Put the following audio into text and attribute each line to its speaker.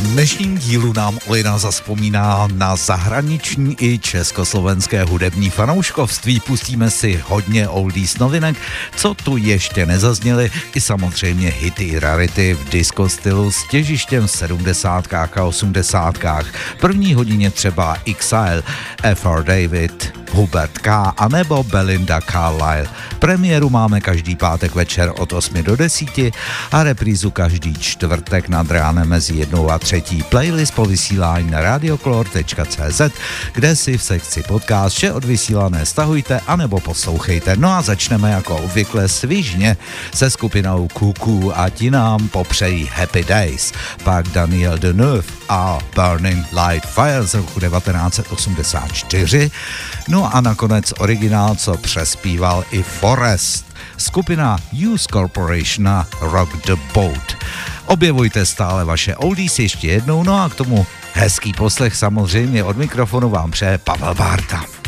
Speaker 1: dnešním dílu nám Olina zazpomíná na zahraniční i československé hudební fanouškovství. Pustíme si hodně oldies novinek, co tu ještě nezazněly, i samozřejmě hity i rarity v disco stylu s těžištěm v 70. a 80. První hodině třeba Exile, F.R. David, Hubert K. anebo Belinda Carlisle. Premiéru máme každý pátek večer od 8 do 10 a reprízu každý čtvrtek nad ránem mezi 1 a 3. Playlist po vysílání na radiocolor.cz, kde si v sekci podcast vše odvysílané stahujte anebo poslouchejte. No a začneme jako obvykle svižně se skupinou Kuku a ti nám popřejí Happy Days, pak Daniel Deneuve a Burning Light Fire z roku 1984, no a nakonec originál, co přespíval i Forrest, skupina Youth Corporation a Rock the Boat. Objevujte stále vaše oldies ještě jednou, no a k tomu hezký poslech samozřejmě od mikrofonu vám přeje Pavel Bárta.